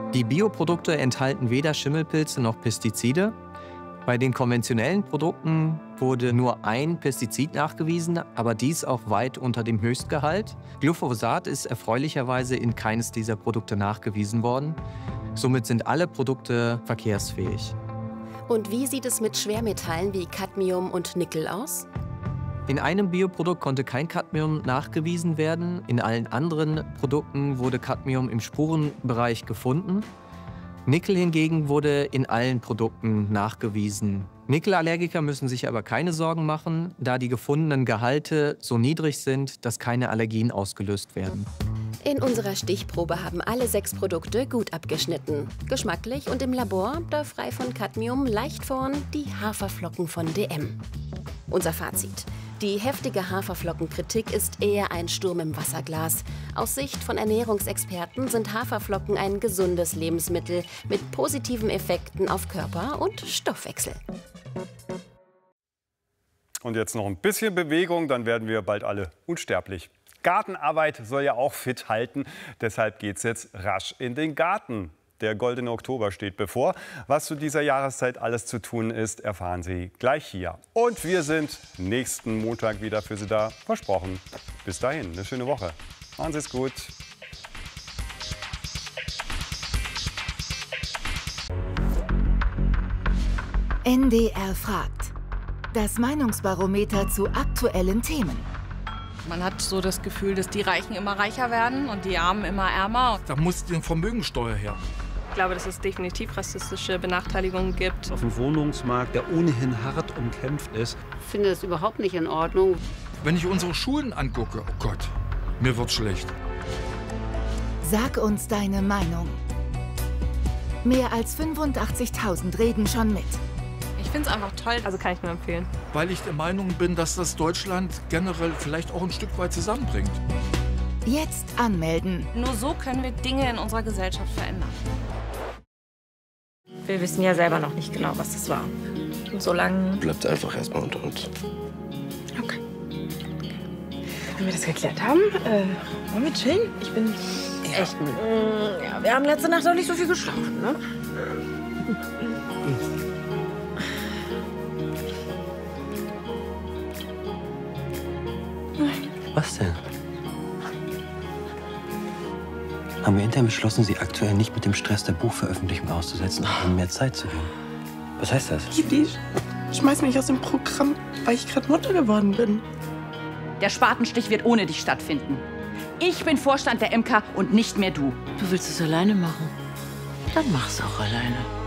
Die Bioprodukte enthalten weder Schimmelpilze noch Pestizide. Bei den konventionellen Produkten wurde nur ein Pestizid nachgewiesen, aber dies auch weit unter dem Höchstgehalt. Glyphosat ist erfreulicherweise in keines dieser Produkte nachgewiesen worden. Somit sind alle Produkte verkehrsfähig. Und wie sieht es mit Schwermetallen wie Cadmium und Nickel aus? In einem Bioprodukt konnte kein Cadmium nachgewiesen werden. In allen anderen Produkten wurde Cadmium im Spurenbereich gefunden. Nickel hingegen wurde in allen Produkten nachgewiesen. Nickelallergiker müssen sich aber keine Sorgen machen, da die gefundenen Gehalte so niedrig sind, dass keine Allergien ausgelöst werden. In unserer Stichprobe haben alle 6 Produkte gut abgeschnitten. Geschmacklich und im Labor, da frei von Cadmium, leicht vorn die Haferflocken von DM. Unser Fazit: Die heftige Haferflockenkritik ist eher ein Sturm im Wasserglas. Aus Sicht von Ernährungsexperten sind Haferflocken ein gesundes Lebensmittel mit positiven Effekten auf Körper und Stoffwechsel. Und jetzt noch ein bisschen Bewegung, dann werden wir bald alle unsterblich. Gartenarbeit soll ja auch fit halten, deshalb geht's jetzt rasch in den Garten. Der Goldene Oktober steht bevor. Was zu dieser Jahreszeit alles zu tun ist, erfahren Sie gleich hier. Und wir sind nächsten Montag wieder für Sie da, versprochen. Bis dahin, eine schöne Woche. Machen Sie es gut. NDR fragt. Das Meinungsbarometer zu aktuellen Themen. Man hat so das Gefühl, dass die Reichen immer reicher werden und die Armen immer ärmer. Da muss die Vermögensteuer her. Ich glaube, dass es definitiv rassistische Benachteiligungen gibt. Auf dem Wohnungsmarkt, der ohnehin hart umkämpft ist. Ich finde das überhaupt nicht in Ordnung. Wenn ich unsere Schulen angucke, oh Gott, mir wird schlecht. Sag uns deine Meinung. Mehr als 85.000 reden schon mit. Ich finde es einfach toll. Also kann ich nur empfehlen. Weil ich der Meinung bin, dass das Deutschland generell vielleicht auch ein Stück weit zusammenbringt. Jetzt anmelden. Nur so können wir Dinge in unserer Gesellschaft verändern. Wir wissen ja selber noch nicht genau, was das war. Und solange... Bleibt einfach erstmal unter uns. Okay. Wenn wir das geklärt haben, wollen wir chillen? Ich bin echt müde. Ja, wir haben letzte Nacht auch nicht so viel geschlafen, ne? Was denn? Haben wir intern beschlossen, Sie aktuell nicht mit dem Stress der Buchveröffentlichung auszusetzen, um mehr Zeit zu geben. Was heißt das? Die schmeißt mich aus dem Programm, weil ich gerade Mutter geworden bin. Der Spatenstich wird ohne dich stattfinden. Ich bin Vorstand der MK und nicht mehr du. Du willst es alleine machen? Dann mach's auch alleine.